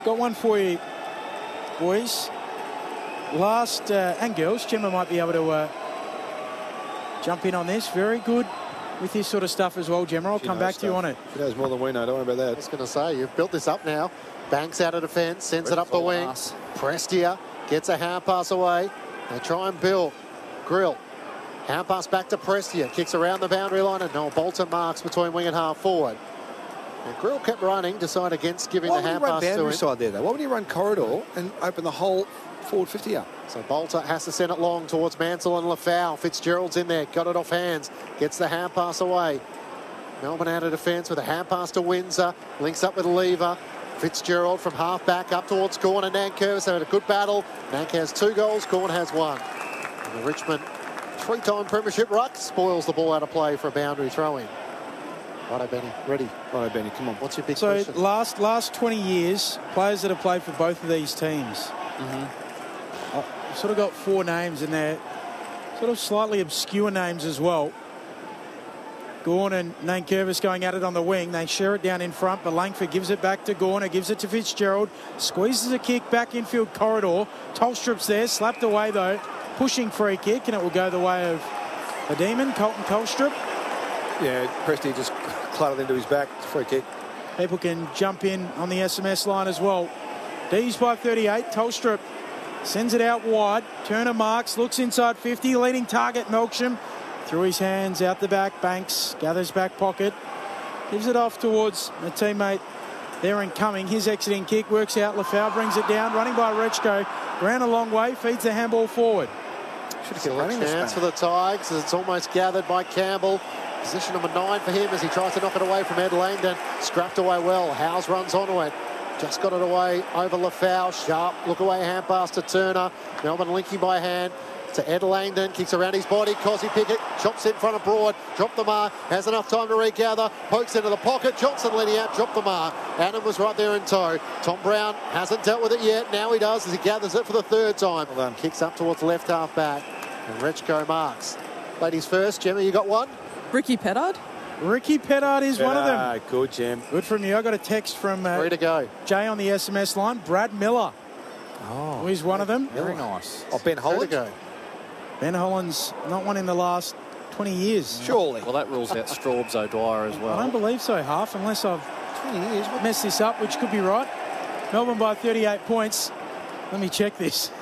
Got one for you, boys. And girls, Gemma might be able to jump in on this. Very good with this sort of stuff as well, Gemma. I'll come back to you on it. She knows more than we know. Don't worry about that. I was going to say, you've built this up now. Banks out of defence, sends it up the wing. Prestia gets a hand pass away. They try and build. Grill. Hand pass back to Prestia. Kicks around the boundary line, and Noel Bolton marks between wing and half forward. And Grill kept running, decided against giving the hand pass to him. Why would he run boundary side there, though? Why would he run corridor and open the whole forward 50 up? So Bolter has to send it long towards Mansell and Lafau. Fitzgerald's in there, got it off hands, gets the hand pass away. Melbourne out of defence with a hand pass to Windsor, links up with Lever. Fitzgerald from half back up towards Gawn and Nankervis. They had a good battle. Nank has 2 goals, Gawn has 1. And the Richmond 3-time premiership ruck spoils the ball out of play for a boundary throw-in. Righto, Benny. Ready. Righto, Benny. Come on. What's your big question? So last 20 years, players that have played for both of these teams. I've sort of got 4 names, and they're sort of slightly obscure names as well. Gawn and Nankervis going at it on the wing. They share it down in front, but Langford gives it back to Gawn. Gives it to Fitzgerald. Squeezes a kick back infield corridor. Tolstrup's there, slapped away though. Pushing free kick, and it will go the way of the Demon, Colton Tolstrup. Yeah, Presty just cluttered into his back. Free kick. People can jump in on the SMS line as well. D's by 38. Tolstrup sends it out wide. Turner marks, looks inside 50. Leading target, Melksham. Through his hands, out the back. Banks gathers back pocket. Gives it off towards a teammate there and coming. His exiting kick works out. Lafau brings it down. Running by Rechko. Ran a long way. Feeds the handball forward. Should have running chance for the Tigers as it's almost gathered by Campbell. Position number 9 for him as he tries to knock it away from Ed Langdon. Scrapped away well. Howes runs onto it. Just got it away over Lafau. Sharp look away hand pass to Turner. Melbourne linking by hand to Ed Langdon. Kicks around his body. Cosy Pickett chops in front of Broad. Dropped the mark. Has enough time to regather. Pokes into the pocket. Johnson letting out. Dropped the mark. Adam was right there in tow. Tom Brown hasn't dealt with it yet. Now he does as he gathers it for the 3rd time. Well done. Kicks up towards left half back. And Rechko marks. Ladies first. Gemma, you got one? Ricky Pettard. Ricky Pettard is one of them. Good, Jim. Good from you. I got a text from 3 to go. Jay on the SMS line. Brad Miller. Oh, he's one of them. Very nice. Oh, Ben Holland. 3 to go. Ben Holland's not one in the last 20 years. Surely. Well, that rules out Straubs O'Dwyer as well. I don't believe so, Half, unless I've 20 years. messed this up, which could be right. Melbourne by 38 points. Let me check this.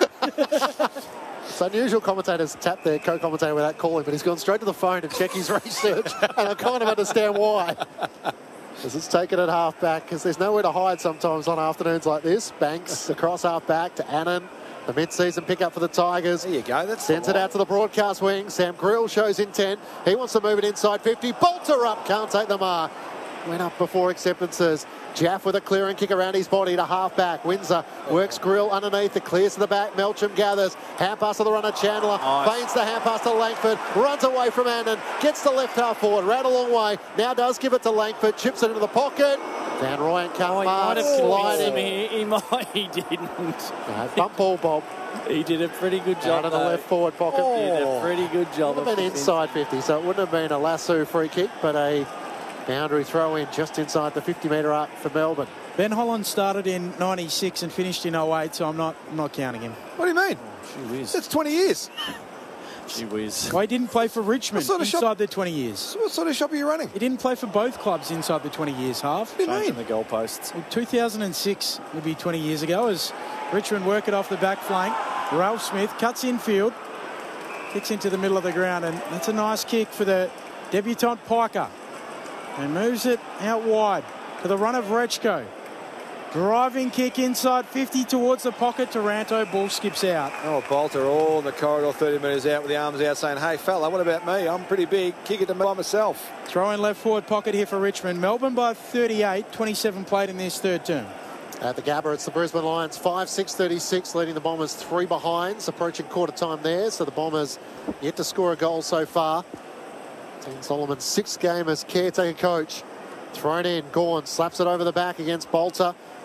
It's unusual commentators tap their co-commentator without calling, but he's gone straight to the phone to check his research, and I kind of understand why. As it's taken at half-back, because there's nowhere to hide sometimes on afternoons like this. Banks across half-back to Annan. The mid-season pick-up for the Tigers. There you go. That sends it out to the broadcast wing. Sam Grill shows intent. He wants to move it inside 50. Bolter up. Can't take the mark. Went up before acceptances. Jaff with a clearing kick around his body to half-back. Windsor works Grill underneath. It clears to the back. Melcham gathers. Hand pass to the runner, Chandler. Nice. Feigns the hand pass to Langford. Runs away from Annan. Gets the left half forward. Ran a long way. Now does give it to Langford. Chips it into the pocket. Van Ryan can't mark. Sliding. He didn't. Bump ball, Bob. He did a pretty good job. Out of the left forward pocket. He did a pretty good job. Would have been inside 50, so it wouldn't have been a lasso free kick, but a boundary throw in just inside the 50-metre arc for Melbourne. Ben Holland started in 96 and finished in 08, so I'm not counting him. What do you mean? Gee whiz. That's 20 years. Gee whiz. Well, he didn't play for Richmond inside their 20 years. So what sort of shop are you running? He didn't play for both clubs inside the 20 years, Half. What do you Changing mean? the goalposts. Well, 2006 would be 20 years ago as Richmond work it off the back flank. Ralph Smith cuts infield, kicks into the middle of the ground, and that's a nice kick for the debutant Piker. And moves it out wide to the run of Rechko. Driving kick inside 50 towards the pocket. Taranto, ball skips out. Oh, Bolter all in the corridor, 30 metres out with the arms out saying, hey, fella, what about me? I'm pretty big. Kick it to me by myself. Throw in left forward pocket here for Richmond. Melbourne by 38, 27 played in this 3rd term. At the Gabba, it's the Brisbane Lions 5-6-36, leading the Bombers 3 behinds, approaching quarter time there. So the Bombers yet to score a goal so far. Dean Solomon's 6th game as caretaker coach. Thrown in, Gawn slaps it over the back against Bolter.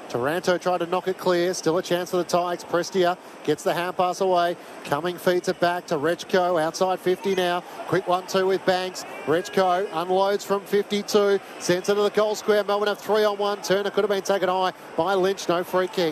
Taranto tried to knock it clear. Still a chance for the Tigers. Prestia gets the hand pass away. Cumming feeds it back to Rechko. Outside 50 now. Quick 1-2 with Banks. Rechko unloads from 52. Sends it to the goal square. Melbourne have 3-on-1. Turner could have been taken high by Lynch. No free kick.